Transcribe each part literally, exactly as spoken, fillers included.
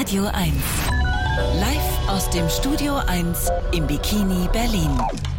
Radio eins. Live aus dem Studio eins im Bikini Berlin.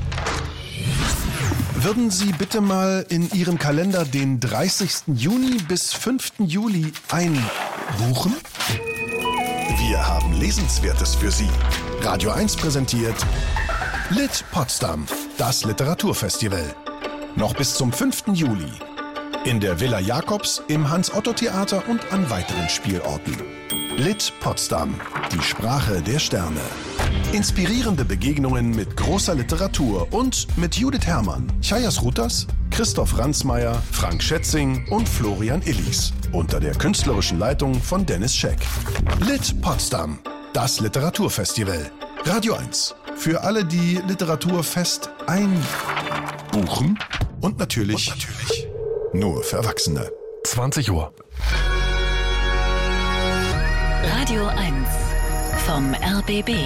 Würden Sie bitte mal in Ihrem Kalender den dreißigsten Juni bis fünften Juli einbuchen? Wir haben Lesenswertes für Sie. Radio eins präsentiert Lit Potsdam, das Literaturfestival. Noch bis zum fünften Juli. In der Villa Jakobs, im Hans-Otto-Theater und an weiteren Spielorten. Lit Potsdam, die Sprache der Sterne. Inspirierende Begegnungen mit großer Literatur und mit Judith Herrmann, Chayas Rutas, Christoph Ransmayr, Frank Schätzing und Florian Illies. Unter der künstlerischen Leitung von Dennis Scheck. Lit Potsdam, das Literaturfestival. Radio eins. Für alle, die Literaturfest einbuchen. Und natürlich, und natürlich nur für Erwachsene. zwanzig Uhr. Radio eins vom R B B.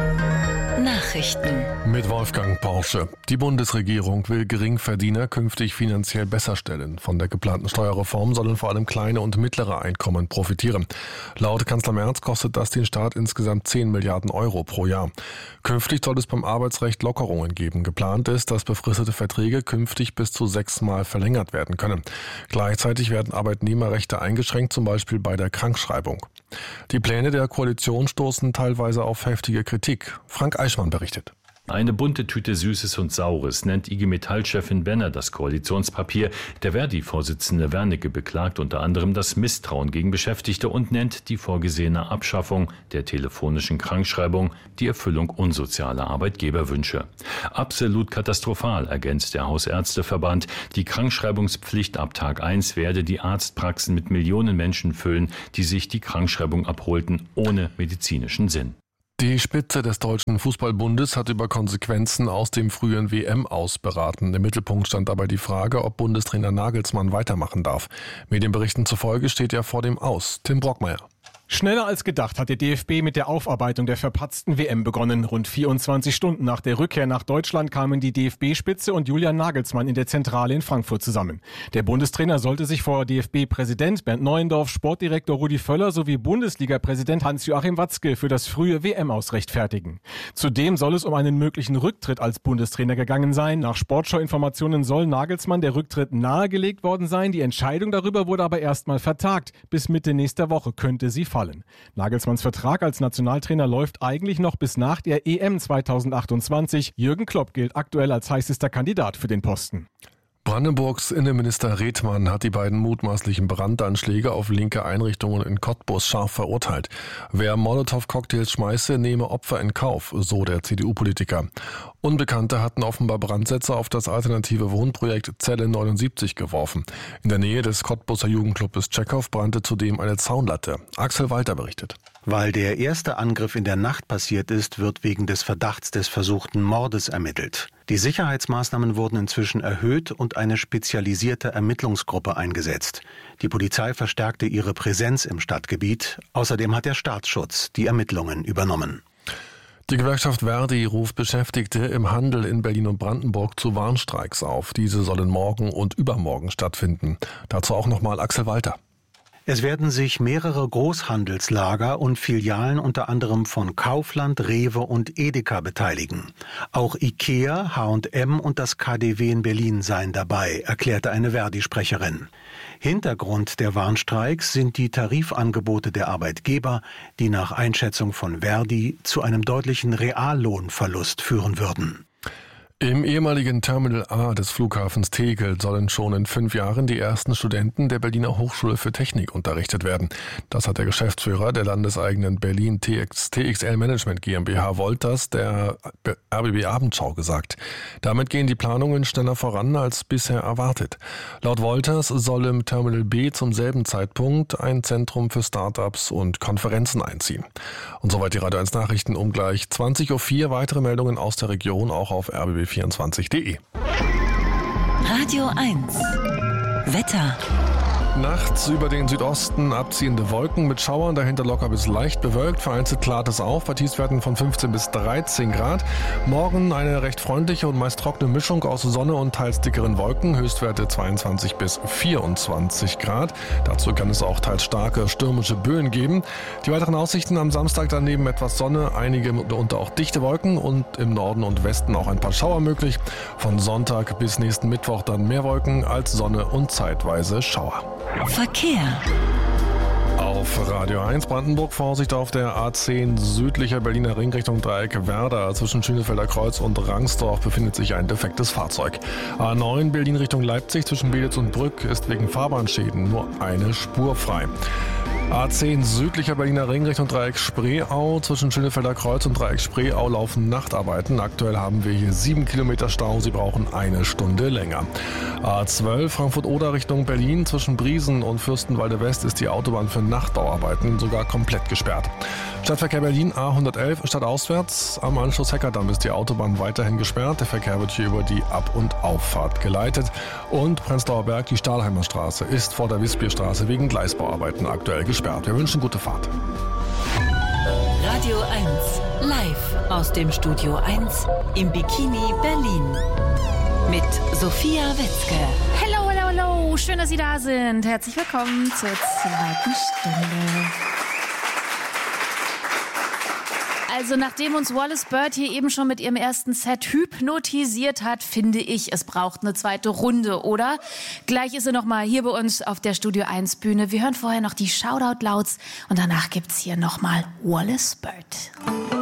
Nachrichten mit Wolfgang Porsche. Die Bundesregierung will Geringverdiener künftig finanziell besser stellen. Von der geplanten Steuerreform sollen vor allem kleine und mittlere Einkommen profitieren. Laut Kanzler Merz kostet das den Staat insgesamt zehn Milliarden Euro pro Jahr. Künftig soll es beim Arbeitsrecht Lockerungen geben. Geplant ist, dass befristete Verträge künftig bis zu sechsmal verlängert werden können. Gleichzeitig werden Arbeitnehmerrechte eingeschränkt, zum Beispiel bei der Krankschreibung. Die Pläne der Koalition stoßen teilweise auf heftige Kritik. Frank Eichmann berichtet. Eine bunte Tüte Süßes und Saures nennt I G Metall-Chefin Benner das Koalitionspapier. Der Verdi-Vorsitzende Wernicke beklagt unter anderem das Misstrauen gegen Beschäftigte und nennt die vorgesehene Abschaffung der telefonischen Krankschreibung die Erfüllung unsozialer Arbeitgeberwünsche. Absolut katastrophal, ergänzt der Hausärzteverband. Die Krankschreibungspflicht ab Tag eins werde die Arztpraxen mit Millionen Menschen füllen, die sich die Krankschreibung abholten, ohne medizinischen Sinn. Die Spitze des Deutschen Fußballbundes hat über Konsequenzen aus dem frühen W M-Aus beraten. Im Mittelpunkt stand dabei die Frage, ob Bundestrainer Nagelsmann weitermachen darf. Medienberichten zufolge steht er vor dem Aus. Tim Brockmeier. Schneller als gedacht hat der D F B mit der Aufarbeitung der verpatzten W M begonnen. Rund vierundzwanzig Stunden nach der Rückkehr nach Deutschland kamen die D F B-Spitze und Julian Nagelsmann in der Zentrale in Frankfurt zusammen. Der Bundestrainer sollte sich vor D F B-Präsident Bernd Neuendorf, Sportdirektor Rudi Völler sowie Bundesliga-Präsident Hans-Joachim Watzke für das frühe W M-Aus rechtfertigen. Zudem soll es um einen möglichen Rücktritt als Bundestrainer gegangen sein. Nach Sportschau-Informationen soll Nagelsmann der Rücktritt nahegelegt worden sein. Die Entscheidung darüber wurde aber erstmal vertagt. Bis Mitte nächster Woche könnte sie fallen. Nagelsmanns Vertrag als Nationaltrainer läuft eigentlich noch bis nach der E M zweitausendachtundzwanzig. Jürgen Klopp gilt aktuell als heißester Kandidat für den Posten. Brandenburgs Innenminister Redmann hat die beiden mutmaßlichen Brandanschläge auf linke Einrichtungen in Cottbus scharf verurteilt. Wer Molotow-Cocktails schmeiße, nehme Opfer in Kauf, so der C D U-Politiker. Unbekannte hatten offenbar Brandsätze auf das alternative Wohnprojekt Zelle neunundsiebzig geworfen. In der Nähe des Cottbuser Jugendclubs Tschechow brannte zudem eine Zaunlatte. Axel Walter berichtet. Weil der erste Angriff in der Nacht passiert ist, wird wegen des Verdachts des versuchten Mordes ermittelt. Die Sicherheitsmaßnahmen wurden inzwischen erhöht und eine spezialisierte Ermittlungsgruppe eingesetzt. Die Polizei verstärkte ihre Präsenz im Stadtgebiet. Außerdem hat der Staatsschutz die Ermittlungen übernommen. Die Gewerkschaft Verdi ruft Beschäftigte im Handel in Berlin und Brandenburg zu Warnstreiks auf. Diese sollen morgen und übermorgen stattfinden. Dazu auch nochmal Axel Walter. Es werden sich mehrere Großhandelslager und Filialen unter anderem von Kaufland, Rewe und Edeka beteiligen. Auch Ikea, H und M und das K D W in Berlin seien dabei, erklärte eine Verdi-Sprecherin. Hintergrund der Warnstreiks sind die Tarifangebote der Arbeitgeber, die nach Einschätzung von Verdi zu einem deutlichen Reallohnverlust führen würden. Im ehemaligen Terminal A des Flughafens Tegel sollen schon in fünf Jahren die ersten Studenten der Berliner Hochschule für Technik unterrichtet werden. Das hat der Geschäftsführer der landeseigenen Berlin T X L Management GmbH Wolters der R B B Abendschau gesagt. Damit gehen die Planungen schneller voran als bisher erwartet. Laut Wolters soll im Terminal B zum selben Zeitpunkt ein Zentrum für Startups und Konferenzen einziehen. Und soweit die Radio eins Nachrichten um gleich zwanzig Uhr vier. Weitere Meldungen aus der Region auch auf r b b vierundzwanzig punkt de. Radio eins Wetter. Nachts über den Südosten abziehende Wolken mit Schauern, dahinter locker bis leicht bewölkt. Vereinzelt klart es auf, bei Tiefstwerten von fünfzehn bis dreizehn Grad. Morgen eine recht freundliche und meist trockene Mischung aus Sonne und teils dickeren Wolken. Höchstwerte zweiundzwanzig bis vierundzwanzig Grad. Dazu kann es auch teils starke stürmische Böen geben. Die weiteren Aussichten am Samstag daneben etwas Sonne, einige mitunter auch dichte Wolken und im Norden und Westen auch ein paar Schauer möglich. Von Sonntag bis nächsten Mittwoch dann mehr Wolken als Sonne und zeitweise Schauer. Verkehr. Auf Radio eins Brandenburg Vorsicht auf der A zehn südlicher Berliner Ring Richtung Dreieck Werder. Zwischen Schönefelder Kreuz und Rangsdorf befindet sich ein defektes Fahrzeug. A neun Berlin Richtung Leipzig zwischen Belitz und Brück ist wegen Fahrbahnschäden nur eine Spur frei. A zehn südlicher Berliner Ring Richtung Dreieck Spreeau. Zwischen Schönefelder Kreuz und Dreieck Spreeau laufen Nachtarbeiten. Aktuell haben wir hier sieben Kilometer Stau. Sie brauchen eine Stunde länger. A zwölf Frankfurt-Oder Richtung Berlin. Zwischen Briesen und Fürstenwalde West ist die Autobahn für Nachtbauarbeiten sogar komplett gesperrt. Stadtverkehr Berlin A hundertelf stadtauswärts. Am Anschluss Heckerdamm ist die Autobahn weiterhin gesperrt. Der Verkehr wird hier über die Ab- und Auffahrt geleitet. Und Prenzlauer Berg, die Stahlheimer Straße, ist vor der Wispierstraße wegen Gleisbauarbeiten aktuell gesperrt. Wir wünschen gute Fahrt. Radio eins, live aus dem Studio eins im Bikini Berlin. Mit Sophia Wetzke. Hallo, hallo, hallo. Schön, dass Sie da sind. Herzlich willkommen zur zweiten Stunde. Also nachdem uns Wallis Bird hier eben schon mit ihrem ersten Set hypnotisiert hat, finde ich, es braucht eine zweite Runde, oder? Gleich ist sie nochmal hier bei uns auf der Studio eins Bühne. Wir hören vorher noch die Shoutout-Louds und danach gibt's hier nochmal Wallis Bird.